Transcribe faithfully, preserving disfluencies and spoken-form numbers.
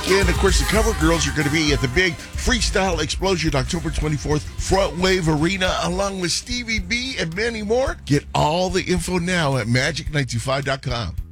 And, of course, the Cover Girls are going to be at the big Freestyle Explosion October twenty-fourth, Front Wave Arena, along with Stevie B and many more. Get all the info now at magic nine two five dot com.